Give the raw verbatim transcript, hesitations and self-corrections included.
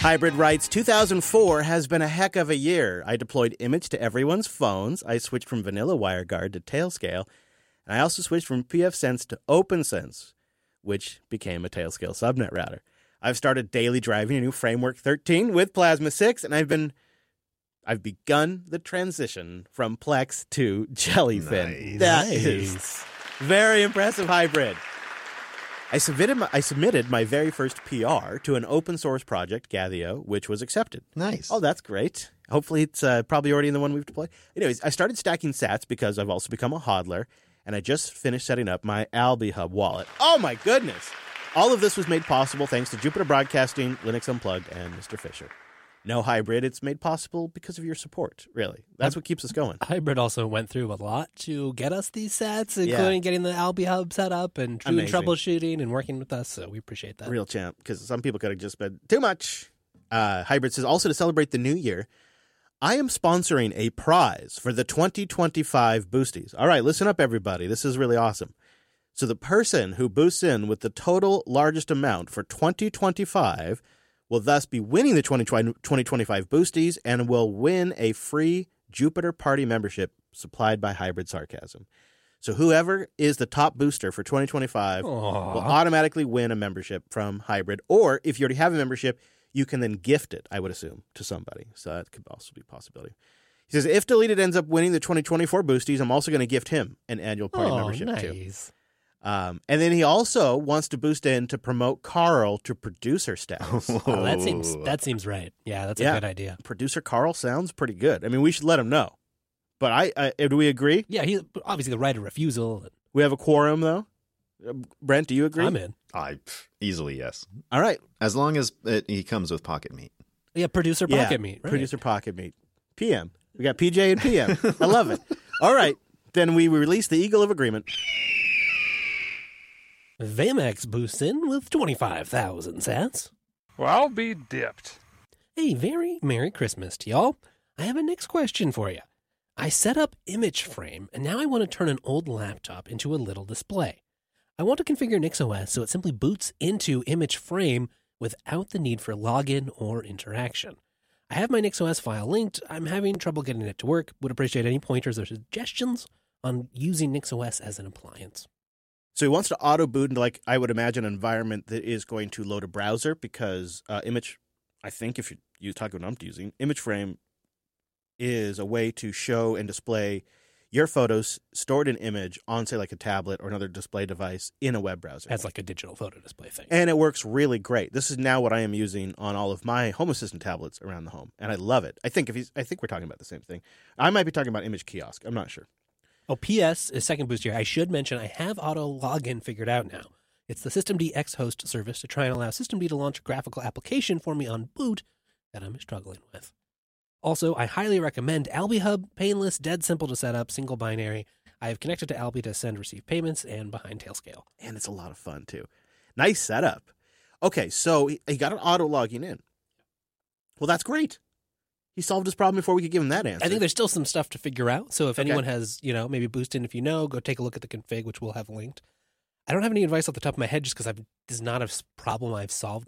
Hybrid writes, two thousand four has been a heck of a year. I deployed Image to everyone's phones. I switched from vanilla WireGuard to Tailscale. And I also switched from pfSense to OpenSense, which became a Tailscale subnet router. I've started daily driving a new Framework thirteen with Plasma six, and I've been I've begun the transition from Plex to Jellyfin. Nice. That Nice. is very impressive, Hybrid. I submitted my, I submitted my very first P R to an open source project, Gathio, which was accepted. Nice. Oh, that's great. Hopefully it's uh, probably already in the one we've deployed. Anyways, I started stacking sats because I've also become a hodler, and I just finished setting up my AlbiHub wallet. Oh, my goodness. All of this was made possible thanks to Jupiter Broadcasting, Linux Unplugged, and Mister Fisher. No, Hybrid, it's made possible because of your support, really. That's what keeps us going. Hybrid also went through a lot to get us these sets, including yeah. getting the AlbiHub set up and doing Amazing. troubleshooting and working with us, so we appreciate that. Real champ, because some people could have just been too much. Uh, Hybrid says, also to celebrate the new year, I am sponsoring a prize for the twenty twenty-five Boosties. All right, listen up, everybody. This is really awesome. So the person who boosts in with the total largest amount for twenty twenty-five will thus be winning the twenty twenty-five Boosties and will win a free Jupiter Party membership supplied by Hybrid Sarcasm. So whoever is the top booster for twenty twenty-five Aww. Will automatically win a membership from Hybrid. Or if you already have a membership, you can then gift it, I would assume, to somebody. So that could also be a possibility. He says, if Deleted ends up winning the twenty twenty-four Boosties, I'm also going to gift him an annual party oh, membership nice. too. Um, and then he also wants to boost in to promote Carl to producer status. Oh, that seems that seems right. Yeah, that's a yeah. good idea. Producer Carl sounds pretty good. I mean, we should let him know. But I, I do we agree? Yeah, he's obviously the right of refusal. We have a quorum, though. Uh, Brent, do you agree? I'm in. I easily yes. All right, as long as it, he comes with Pocket Meat. Yeah, producer Pocket yeah, Meat. Right. Producer Pocket Meat. P M. We got P J and P M. I love it. All right, then we release the Eagle of Agreement. Vamex boosts in with twenty-five thousand sats. Well, I'll be dipped. Hey, very Merry Christmas to y'all. I have a next question for you. I set up Image Frame, and now I want to turn an old laptop into a little display. I want to configure NixOS so it simply boots into Image Frame without the need for login or interaction. I have my NixOS file linked. I'm having trouble getting it to work. Would appreciate any pointers or suggestions on using NixOS as an appliance. So he wants to auto boot into, like, I would imagine, an environment that is going to load a browser because uh, Image, I think if you, you talk about what I'm using, Image Frame is a way to show and display your photos stored in image on, say, like a tablet or another display device in a web browser. As like a digital photo display thing. And it works really great. This is now what I am using on all of my Home Assistant tablets around the home, and I love it. I think if he's, I think we're talking about the same thing. I might be talking about Image Kiosk. I'm not sure. Oh, P S is second boost here. I should mention I have auto login figured out now. It's the Systemd X-Host service to try and allow Systemd to launch a graphical application for me on boot that I'm struggling with. Also, I highly recommend AlbiHub, painless, dead simple to set up, single binary. I have connected to Albi to send receive payments and behind Tailscale. And it's a lot of fun, too. Nice setup. Okay, so he got an auto logging in. Well, that's great. He solved his problem before we could give him that answer. I think there's still some stuff to figure out. So if okay. anyone has, you know, maybe boost in if you know, go take a look at the config, which we'll have linked. I don't have any advice off the top of my head just because this is not a problem I've solved